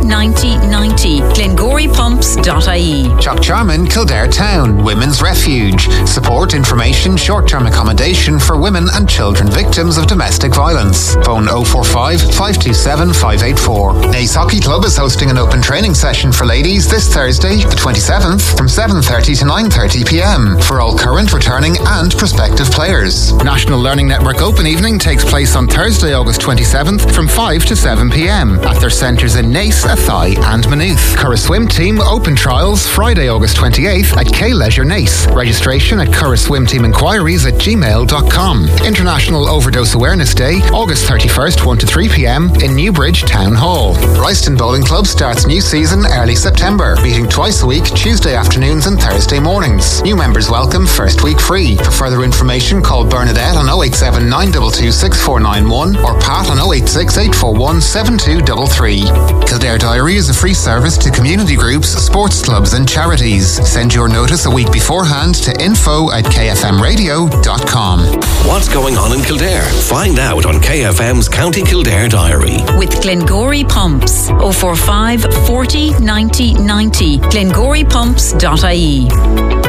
90 90. GlengoryPumps.ie. Charmin Kildare Town Women's Refuge. Support, information, short-term accommodation for women and children victims of domestic violence. Phone 045 527 584. Naas Hockey Club is hosting an open training session for ladies this Thursday, the 27th, from 7:30 to 9:30 p.m. for all current, returning and prospective players. National Learning Network Open Evening takes place on Thursday, August 27th from 5 to 7 p.m. at their centres in Naas, Athy and Maynooth. Curragh Swim Team Open Trials Friday, August 28th at K Leisure Naas. Registration at curraghswimteaminquiries@gmail.com. International Overdose Awareness Day, August 31st, 1 to 3 p.m. in Newbridge Town Hall. Royston Bowling Club starts new season early September, meeting twice a week, Tuesday afternoons and Thursday mornings. New members welcome, first week free. For further information, call Bernadette on 087 922 6491 or Pat on 086 841 7233. Kildare Diary is a free service to community groups, sports clubs and charities. Send your notice a week beforehand to info@kfmradio.com. What's going on in Kildare? Find out on KFM's County Kildare Diary. With Glengory Pumps. 045 40 90 90. GlengoryPumps.ie.